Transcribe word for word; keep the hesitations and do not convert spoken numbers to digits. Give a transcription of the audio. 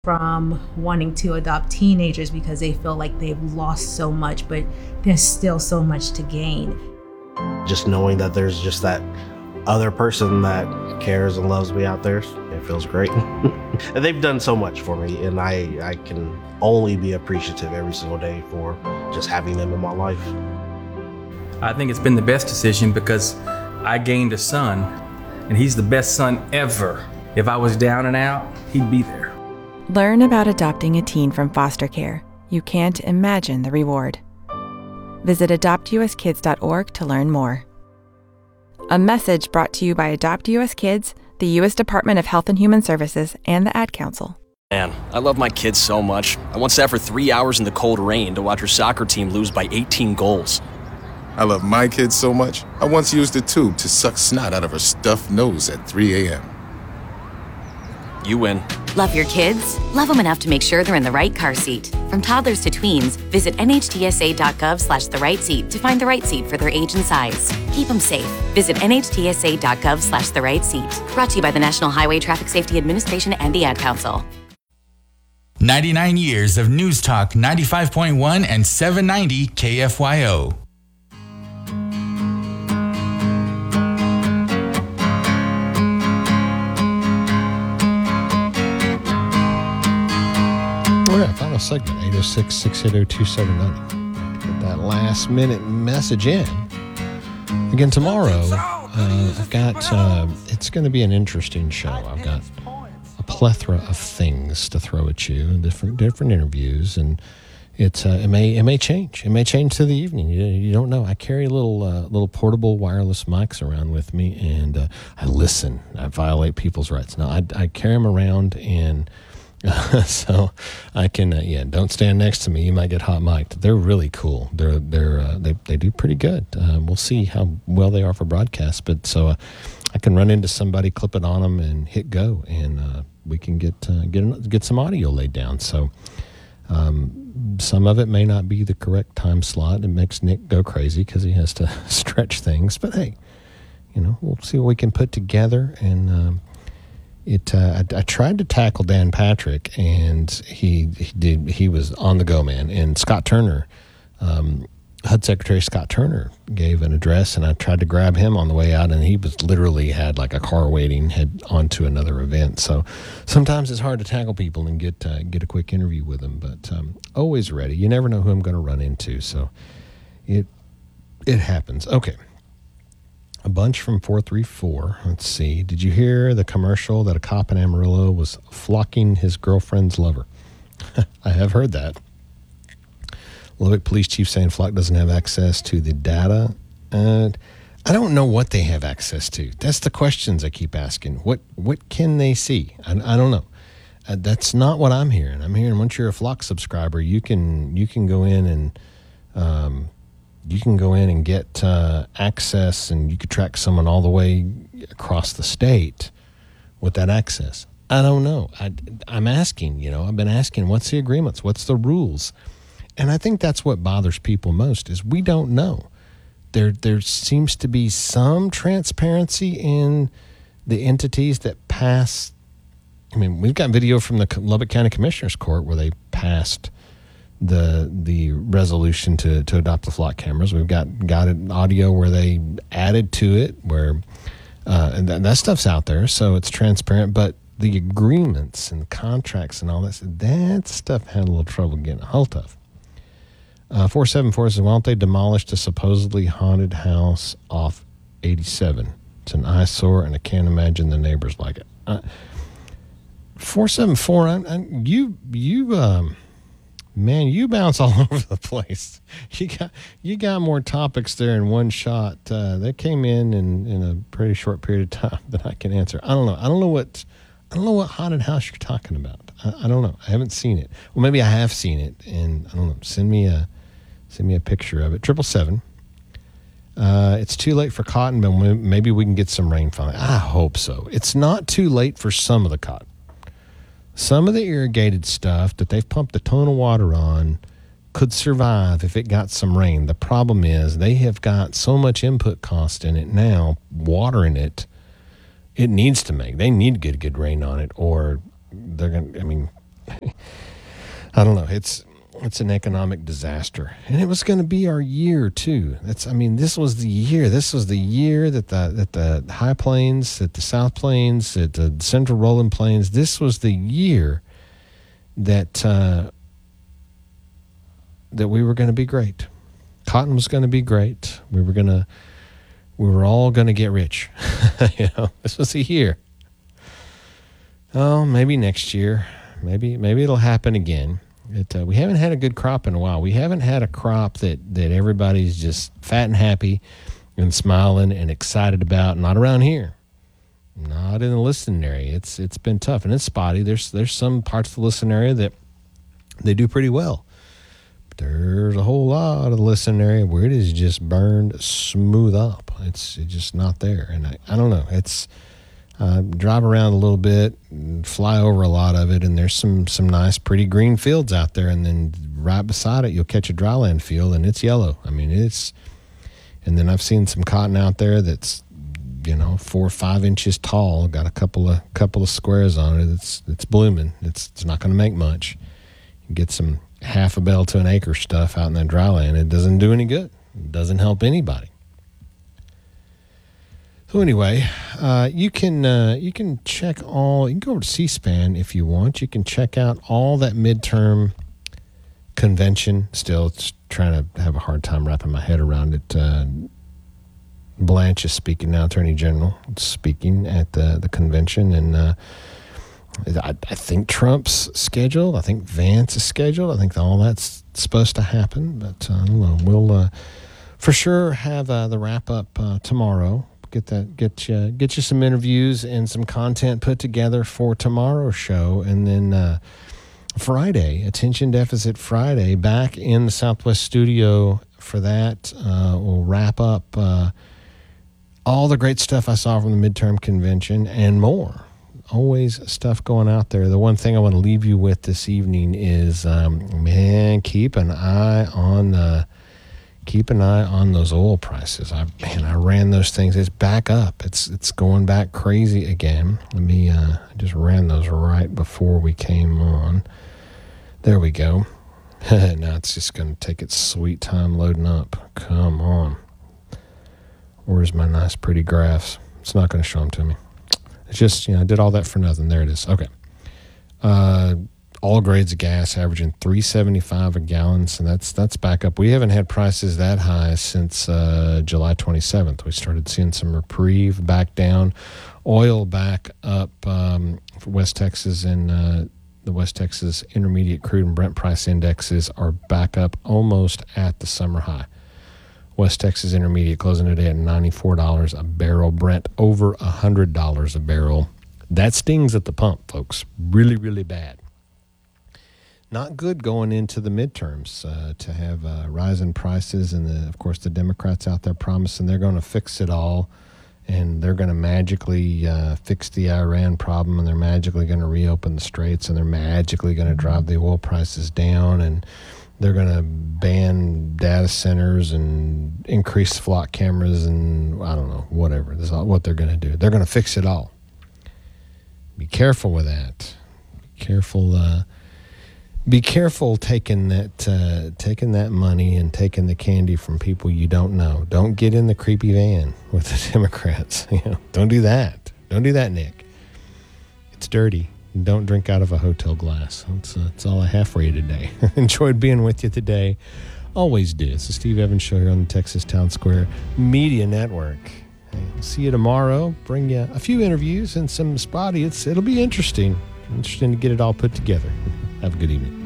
from wanting to adopt teenagers because they feel like they've lost so much, but there's still so much to gain. Just knowing that there's just that other person that cares and loves me out there, it feels great. And they've done so much for me, and I, I can only be appreciative every single day for just having them in my life. I think it's been the best decision because I gained a son, and he's the best son ever. If I was down and out, he'd be there. Learn about adopting a teen from foster care. You can't imagine the reward. Visit adopt u s kids dot org to learn more. A message brought to you by Adopt U S Kids, the U S Department of Health and Human Services, and the Ad Council. Man, I love my kids so much. I once sat for three hours in the cold rain to watch her soccer team lose by eighteen goals. I love my kids so much, I once used a tube to suck snot out of her stuffed nose at three a.m. You win. Love your kids? Love them enough to make sure they're in the right car seat. From toddlers to tweens, visit N H T S A dot gov slash the right seat to find the right seat for their age and size. Keep them safe. Visit N H T S A dot gov slash the right seat. Brought to you by the National Highway Traffic Safety Administration and the Ad Council. ninety-nine years of News Talk ninety-five point one and seven ninety K F Y O. Final segment, eight oh six, six eight oh, two seven nine oh. Get that last minute message in. Again, tomorrow, uh, I've got, uh, it's going to be an interesting show. I've got a plethora of things to throw at you, different different interviews, and it's, uh, it may it may change. It may change to the evening. You, you don't know. I carry little uh, little portable wireless mics around with me, and uh, I listen. I violate people's rights. Now, I, I carry them around, and so I can, uh, yeah, don't stand next to me. You might get hot mic'd. They're really cool. They're, they're, uh, they, they do pretty good. Uh, we'll see how well they are for broadcast, but so, uh, I can run into somebody, clip it on them and hit go, and, uh, we can get, uh, get, get some audio laid down. So, um, some of it may not be the correct time slot. It makes Nick go crazy because he has to stretch things, but hey, you know, we'll see what we can put together. And, um, It. Uh, I, I tried to tackle Dan Patrick, and he he did. He was on the go, man. And Scott Turner, um, H U D Secretary Scott Turner, gave an address, and I tried to grab him on the way out, and he was literally had like a car waiting, head on to another event. So sometimes it's hard to tackle people and get uh, get a quick interview with them, but um, always ready. You never know who I'm going to run into, so it it happens. Okay. A bunch from four three four. Let's see. Did you hear the commercial that a cop in Amarillo was flocking his girlfriend's lover? I have heard that. Lubbock Police Chief saying Flock doesn't have access to the data. And I don't know what they have access to. That's the questions I keep asking. What what can they see? I, I don't know. Uh, that's not what I'm hearing. I'm hearing once you're a Flock subscriber, you can you can go in and um, you can go in and get uh, access, and you could track someone all the way across the state with that access. I don't know. I, I'm asking, you know, I've been asking, what's the agreements? What's the rules? And I think that's what bothers people most is we don't know. There, there seems to be some transparency in the entities that pass. I mean, we've got video from the Lubbock County Commissioner's Court where they passed the the resolution to, to adopt the Flock cameras. We've got got an audio where they added to it, where uh, and that, that stuff's out there, so it's transparent. But the agreements and the contracts and all that, that stuff had a little trouble getting a hold of. Uh, four seven four says, why don't they demolish the supposedly haunted house off eighty-seven? It's an eyesore, and I can't imagine the neighbors like it. Uh, four seven four, I, I, you, you, um, man, you bounce all over the place. You got you got more topics there in one shot. Uh, that came in, in in a pretty short period of time that I can answer. I don't know. I don't know what I don't know what haunted house you're talking about. I, I don't know. I haven't seen it. Well, maybe I have seen it, and I don't know. Send me a send me a picture of it. Triple seven. Uh, it's too late for cotton, but maybe we can get some rain finally. I hope so. It's not too late for some of the cotton. Some of the irrigated stuff that they've pumped a ton of water on could survive if it got some rain. The problem is they have got so much input cost in it now, watering it, it needs to make. They need to get good rain on it, or they're going to, I mean, I don't know. It's it's an economic disaster, and it was going to be our year too. That's I mean, this was the year. This was the year that the that the High Plains, that the South Plains, that the Central Rolling Plains. This was the year that uh, that we were going to be great. Cotton was going to be great. We were gonna we were all going to get rich. You know, this was the year. Oh, maybe next year. Maybe maybe it'll happen again. It, uh, we haven't had a good crop in a while. We haven't had a crop that, that everybody's just fat and happy and smiling and excited about. Not around here. Not in the listening area. It's it's been tough, and it's spotty. There's there's some parts of the listening area that they do pretty well. But there's a whole lot of the listening area where it is just burned smooth up. It's, it's just not there. And I, I don't know. It's... Uh, drive around a little bit, and fly over a lot of it, and there's some some nice, pretty green fields out there. And then right beside it, you'll catch a dryland field, and it's yellow. I mean, it's. And then I've seen some cotton out there that's, you know, four or five inches tall. Got a couple of couple of squares on it. It's it's blooming. It's it's not going to make much. You get some half a bale to an acre stuff out in that dryland. It doesn't do any good. It doesn't help anybody. So anyway, uh, you can uh, you can check all. You can go over to C-SPAN if you want. You can check out all that midterm convention. Still, it's trying to have a hard time wrapping my head around it. Uh, Blanche is speaking now, Attorney General, speaking at the the convention, and uh, I, I think Trump's scheduled. I think Vance is scheduled. I think all that's supposed to happen. But uh, I don't know. We'll uh, for sure have uh, the wrap up uh, tomorrow. Get that, get you, get you some interviews and some content put together for tomorrow's show, and then uh, Friday, Attention Deficit Friday, back in the Southwest studio for that. Uh, we'll wrap up uh, all the great stuff I saw from the midterm convention and more. Always stuff going out there. The one thing I want to leave you with this evening is, um, man, keep an eye on the. Keep an eye on those oil prices. I man, I ran those things. It's back up. It's it's going back crazy again. Let me. Uh, I just ran those right before we came on. There we go. Now it's just going to take its sweet time loading up. Come on. Where's my nice, pretty graphs? It's not going to show them to me. It's just, you know, I did all that for nothing. There it is. Okay. Uh. All grades of gas averaging three seventy-five a gallon, so that's that's back up. We haven't had prices that high since uh, July twenty-seventh. We started seeing some reprieve back down. Oil back up um, for West Texas, and uh, the West Texas Intermediate Crude and Brent price indexes are back up almost at the summer high. West Texas Intermediate closing today at ninety-four dollars a barrel. Brent over one hundred dollars a barrel. That stings at the pump, folks. Really, really bad. Not good going into the midterms uh, to have uh, rising prices, and the, of course the Democrats out there promising they're going to fix it all, and they're going to magically uh, fix the Iran problem, and they're magically going to reopen the straits, and they're magically going to drive the oil prices down, and they're going to ban data centers and increase flock cameras, and I don't know, whatever. That's what they're going to do. They're going to fix it all. Be careful with that. Be careful. Uh, Be careful taking that uh, taking that money and taking the candy from people you don't know. Don't get in the creepy van with the Democrats. You know, don't do that. Don't do that, Nick. It's dirty. Don't drink out of a hotel glass. That's, uh, that's all I have for you today. Enjoyed being with you today. Always do. It's the Steve Evans Show here on the Texas Town Square Media Network. Hey, we'll see you tomorrow. Bring you a few interviews and some spotty. It's it'll be interesting. Interesting to get it all put together. Have a good evening.